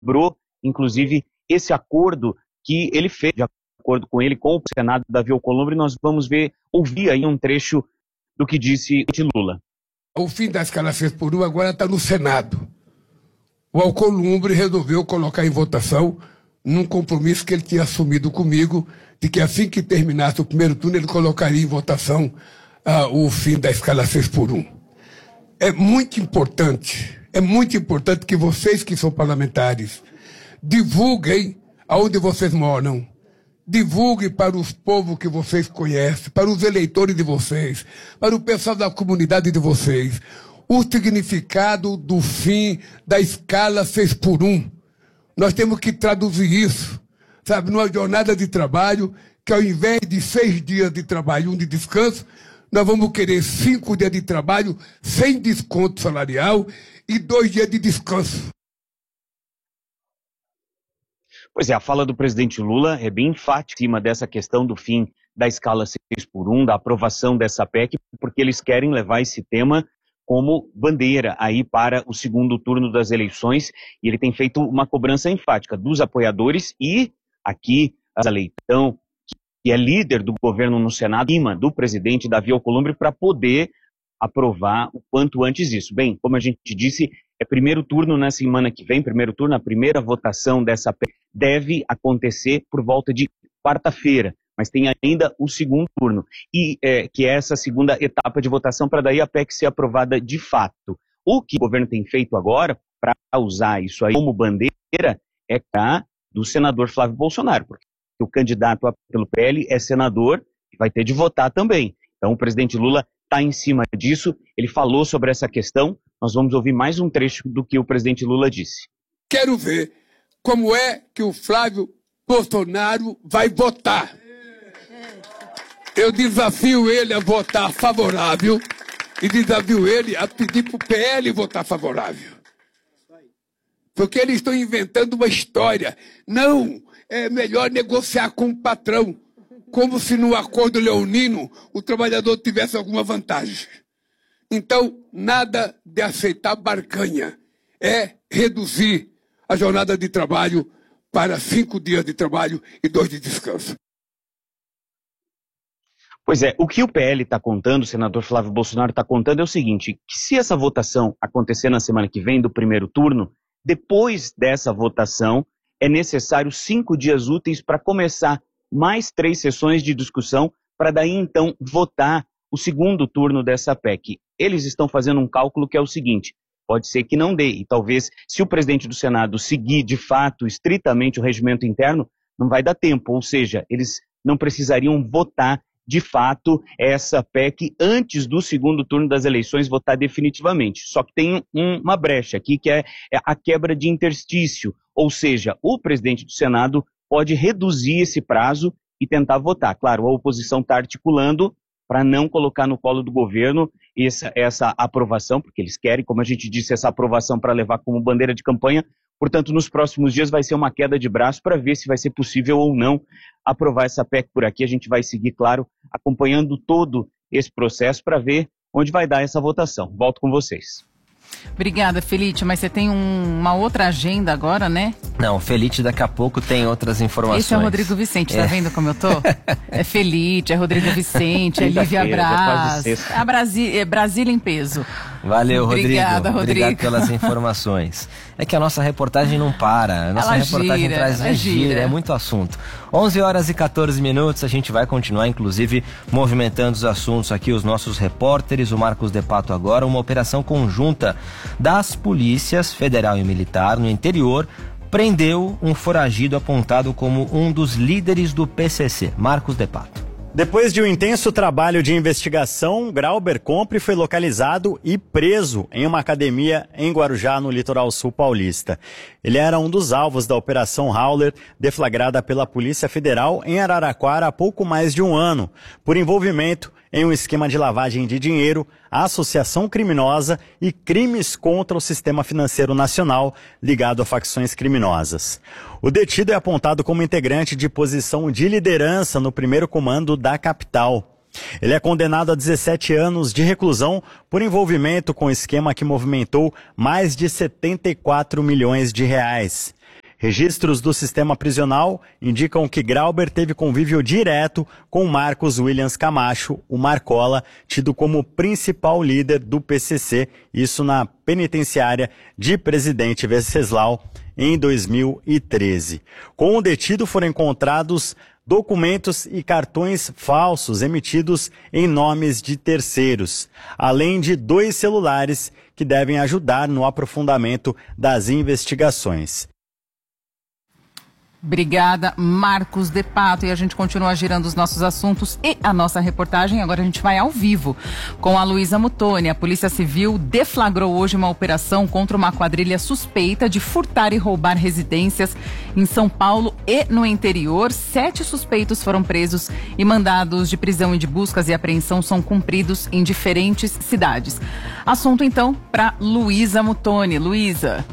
lembrou, inclusive, esse acordo que ele fez, de acordo com ele, com o Senado Davi Alcolumbre. Nós vamos ouvir aí um trecho do que disse Lula. O fim da escala 6x1 agora está no Senado. O Alcolumbre resolveu colocar em votação num compromisso que ele tinha assumido comigo, de que assim que terminasse o primeiro turno, ele colocaria em votação o fim da escala 6x1. É muito importante que vocês que são parlamentares divulguem aonde vocês moram, divulguem para os povos que vocês conhecem, para os eleitores de vocês, para o pessoal da comunidade de vocês, o significado do fim da escala 6x1. Nós temos que traduzir isso, sabe, numa jornada de trabalho que ao invés de 6 dias de trabalho e 1 de descanso, nós vamos querer 5 dias de trabalho sem desconto salarial e 2 dias de descanso. Pois é, a fala do presidente Lula é bem enfática em cima dessa questão do fim da escala 6x1, da aprovação dessa PEC, porque eles querem levar esse tema como bandeira aí para o segundo turno das eleições, e ele tem feito uma cobrança enfática dos apoiadores e aqui a Leitão, que é líder do governo no Senado, do presidente Davi Alcolumbre, para poder aprovar o quanto antes isso. Bem, como a gente disse, é primeiro turno na semana que vem, primeiro turno, a primeira votação dessa PEC deve acontecer por volta de quarta-feira, mas tem ainda o segundo turno, e que é essa segunda etapa de votação para daí a PEC ser aprovada de fato. O que o governo tem feito agora para usar isso aí como bandeira é do senador Flávio Bolsonaro, porque o candidato pelo PL é senador e vai ter de votar também. Então o presidente Lula está em cima disso, ele falou sobre essa questão. Nós vamos ouvir mais um trecho do que o presidente Lula disse. Quero ver como é que o Flávio Bolsonaro vai votar. Eu desafio ele a votar favorável e desafio ele a pedir para o PL votar favorável. Porque eles estão inventando uma história. Não, é melhor negociar com o patrão, como se no acordo leonino o trabalhador tivesse alguma vantagem. Então, nada de aceitar barganha. É reduzir a jornada de trabalho para 5 dias de trabalho e 2 de descanso. Pois é, o que o PL está contando, o senador Flávio Bolsonaro está contando é o seguinte, que se essa votação acontecer na semana que vem do primeiro turno, depois dessa votação é necessário 5 dias úteis para começar mais 3 sessões de discussão para daí então votar o segundo turno dessa PEC. Eles estão fazendo um cálculo que é o seguinte, pode ser que não dê, e talvez se o presidente do Senado seguir de fato estritamente o regimento interno, não vai dar tempo, ou seja, eles não precisariam votar de fato essa PEC antes do segundo turno das eleições, votar definitivamente. Só que tem uma brecha aqui que é a quebra de interstício, ou seja, o presidente do Senado pode reduzir esse prazo e tentar votar. Claro, a oposição está articulando para não colocar no colo do governo essa aprovação, porque eles querem, como a gente disse, essa aprovação para levar como bandeira de campanha. Portanto, nos próximos dias vai ser uma queda de braço para ver se vai ser possível ou não aprovar essa PEC por aqui. A gente vai seguir, claro, acompanhando todo esse processo para ver onde vai dar essa votação. Volto com vocês. Obrigada, Felite, mas você tem uma outra agenda agora, né? Não, Felite daqui a pouco tem outras informações. Esse é o Rodrigo Vicente, tá vendo como eu tô? É Felite, é Rodrigo Vicente, é Lívia Braz, é Brasília em peso. Valeu, Rodrigo. Obrigada, Rodrigo. Obrigado pelas informações. É que a nossa reportagem não para, a nossa reportagem traz gira, é muito assunto. 11h14, a gente vai continuar, inclusive, movimentando os assuntos aqui, os nossos repórteres, o Marcos De Pato agora, uma operação conjunta das polícias federal e militar no interior, prendeu um foragido apontado como um dos líderes do PCC. Marcos De Pato. Depois de um intenso trabalho de investigação, Grauber Compre foi localizado e preso em uma academia em Guarujá, no litoral sul paulista. Ele era um dos alvos da Operação Howler, deflagrada pela Polícia Federal em Araraquara há pouco mais de um ano, por envolvimento em um esquema de lavagem de dinheiro, associação criminosa e crimes contra o sistema financeiro nacional ligado a facções criminosas. O detido é apontado como integrante de posição de liderança no primeiro comando da capital. Ele é condenado a 17 anos de reclusão por envolvimento com o esquema que movimentou mais de 74 milhões de reais. Registros do sistema prisional indicam que Grauber teve convívio direto com Marcos Williams Camacho, o Marcola, tido como principal líder do PCC, isso na penitenciária de Presidente Venceslau, em 2013. Com o detido foram encontrados documentos e cartões falsos emitidos em nomes de terceiros, além de 2 celulares que devem ajudar no aprofundamento das investigações. Obrigada, Marcos de Pato. E a gente continua girando os nossos assuntos e a nossa reportagem. Agora a gente vai ao vivo com a Luísa Muttoni. A Polícia Civil deflagrou hoje uma operação contra uma quadrilha suspeita de furtar e roubar residências em São Paulo e no interior. 7 suspeitos foram presos e mandados de prisão e de buscas e apreensão são cumpridos em diferentes cidades. Assunto então para Luísa Muttoni. Luísa.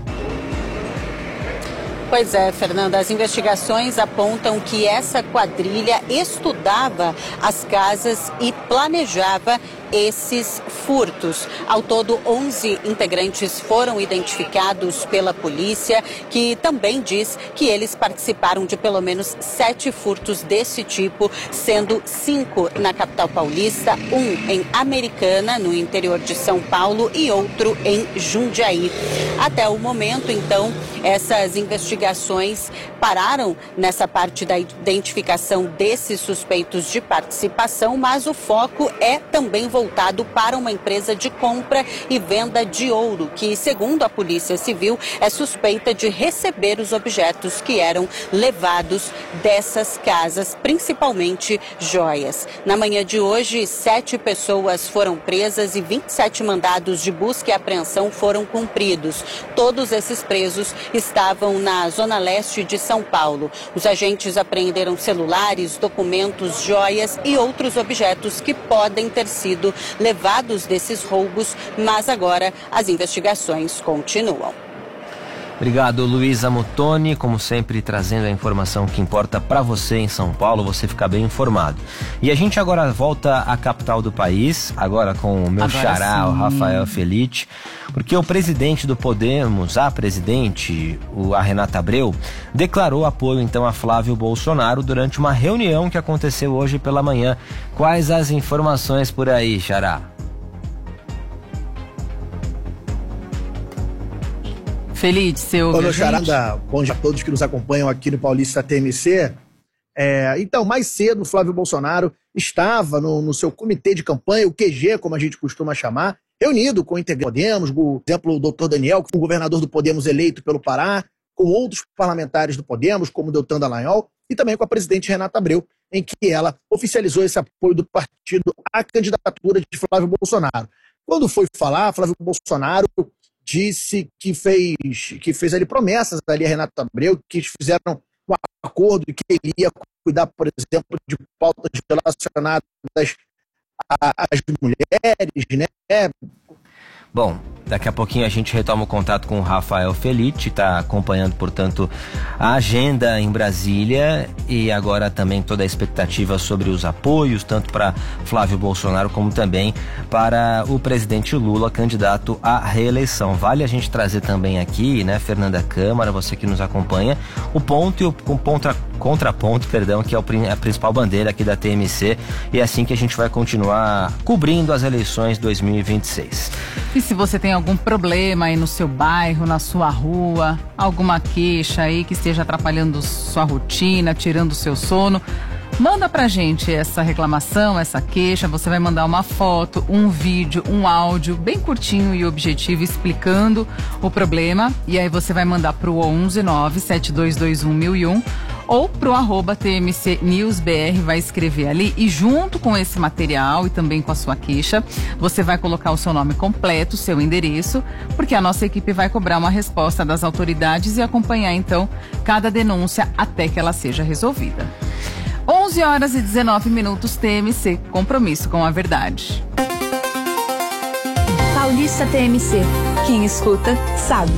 Pois é, Fernanda, as investigações apontam que essa quadrilha estudava as casas e planejava esses furtos. Ao todo, 11 integrantes foram identificados pela polícia, que também diz que eles participaram de pelo menos 7 furtos desse tipo, sendo 5 na capital paulista, 1 em Americana, no interior de São Paulo, e outro em Jundiaí. Até o momento, então, essas investigações pararam nessa parte da identificação desses suspeitos de participação, mas o foco é também voltado para uma empresa de compra e venda de ouro, que, segundo a Polícia Civil, é suspeita de receber os objetos que eram levados dessas casas, principalmente joias. Na manhã de hoje, 7 pessoas foram presas e 27 mandados de busca e apreensão foram cumpridos. Todos esses presos estavam na zona leste de São Paulo. Os agentes apreenderam celulares, documentos, joias e outros objetos que podem ter sido levados desses roubos, mas agora as investigações continuam. Obrigado, Luísa Muttoni, como sempre trazendo a informação que importa para você em São Paulo, você ficar bem informado. E a gente agora volta à capital do país, agora com o meu xará, o Rafael Felitti, porque o presidente do Podemos, a Renata Abreu, declarou apoio então a Flávio Bolsonaro durante uma reunião que aconteceu hoje pela manhã. Quais as informações por aí, xará? Feliz, seu Olá, Charanda. Bom dia a todos que nos acompanham aqui no Paulista TMC. Então, mais cedo, o Flávio Bolsonaro estava no seu comitê de campanha, o QG, como a gente costuma chamar, reunido com o integrante do Podemos, por exemplo, o doutor Daniel, que foi o governador do Podemos eleito pelo Pará, com outros parlamentares do Podemos, como o Deltan Dallagnol, e também com a presidente Renata Abreu, em que ela oficializou esse apoio do partido à candidatura de Flávio Bolsonaro. Quando foi falar, Flávio Bolsonaro disse que fez ali promessas ali a Renata Abreu, que fizeram um acordo e que ele ia cuidar, por exemplo, de pautas relacionadas às mulheres, né? Bom, daqui a pouquinho a gente retoma o contato com o Rafael Felitti, está acompanhando, portanto, a agenda em Brasília e agora também toda a expectativa sobre os apoios, tanto para Flávio Bolsonaro como também para o presidente Lula, candidato à reeleição. Vale a gente trazer também aqui, né, Fernanda Câmara, você que nos acompanha, o ponto e o contraponto, que é a principal bandeira aqui da TMC, e é assim que a gente vai continuar cobrindo as eleições 2026. E se você tem algum problema aí no seu bairro, na sua rua, alguma queixa aí que esteja atrapalhando sua rotina, tirando o seu sono, manda pra gente essa reclamação, essa queixa. Você vai mandar uma foto, um vídeo, um áudio bem curtinho e objetivo explicando o problema, e aí você vai mandar pro 11 97221 1001 ou pro @TMC News BR, vai escrever ali, e junto com esse material e também com a sua queixa, você vai colocar o seu nome completo, seu endereço, porque a nossa equipe vai cobrar uma resposta das autoridades e acompanhar então cada denúncia até que ela seja resolvida. 11 horas e 19 minutos, TMC, compromisso com a verdade. Paulista TMC, quem escuta sabe.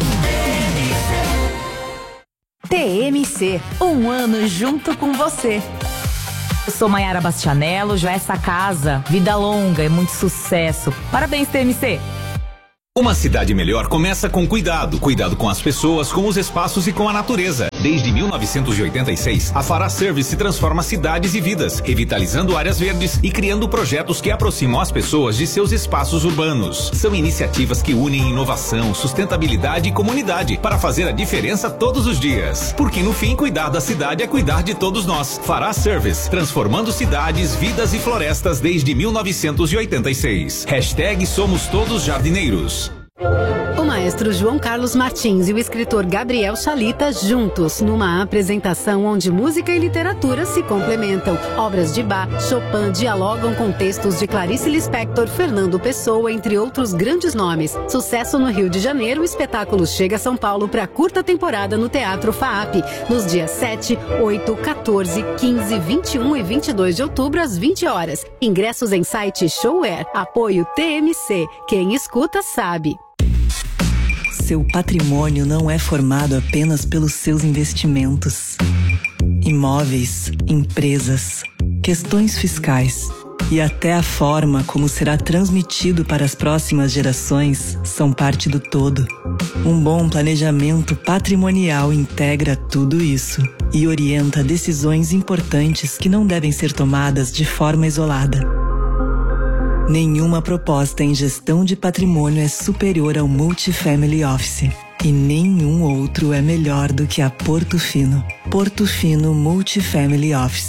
TMC, um ano junto com você. Eu sou Maiara Bastianello, já essa casa, vida longa e muito sucesso. Parabéns, TMC. Uma cidade melhor começa com cuidado. Cuidado com as pessoas, com os espaços e com a natureza. Desde 1986, a Fará Service transforma cidades e vidas, revitalizando áreas verdes e criando projetos que aproximam as pessoas de seus espaços urbanos. São iniciativas que unem inovação, sustentabilidade e comunidade para fazer a diferença todos os dias. Porque no fim, cuidar da cidade é cuidar de todos nós. Fará Service, transformando cidades, vidas e florestas desde 1986. Hashtag Somos Todos Jardineiros. O maestro João Carlos Martins e o escritor Gabriel Chalita juntos numa apresentação onde música e literatura se complementam. Obras de Bach, Chopin dialogam com textos de Clarice Lispector, Fernando Pessoa, entre outros grandes nomes. Sucesso no Rio de Janeiro, o espetáculo chega a São Paulo para curta temporada no Teatro FAAP, nos dias 7, 8, 14, 15, 21 e 22 de outubro às 20 horas. Ingressos em site Showware. Apoio TMC. Quem escuta sabe. Seu patrimônio não é formado apenas pelos seus investimentos. Imóveis, empresas, questões fiscais e até a forma como será transmitido para as próximas gerações são parte do todo. Um bom planejamento patrimonial integra tudo isso e orienta decisões importantes que não devem ser tomadas de forma isolada. Nenhuma proposta em gestão de patrimônio é superior ao Multifamily Office. E nenhum outro é melhor do que a Porto Fino. Porto Fino Multifamily Office.